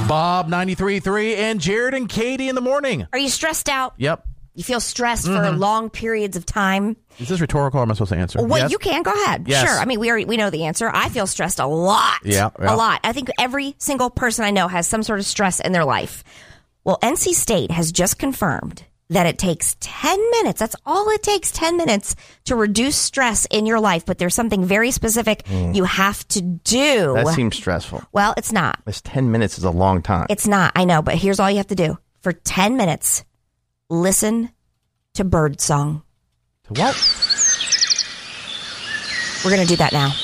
Bob 93.3 and Jared and Katie in the morning. Are you stressed out? Yep. You feel stressed for long periods of time? Is this rhetorical or am I supposed to answer? Well, yes? you can. Go ahead. Yes. Sure. I mean, we know the answer. I feel stressed a lot. Yeah. A lot. I think every single person I know has some sort of stress in their life. Well, NC State has just confirmed that it takes 10 minutes. That's all it takes, 10 minutes to reduce stress in your life. But there's something very specific you have to do. That seems stressful. Well, it's not. This 10 minutes is a long time. It's not. I know. But here's all you have to do. For 10 minutes, listen to birdsong. To what? We're going to do that now.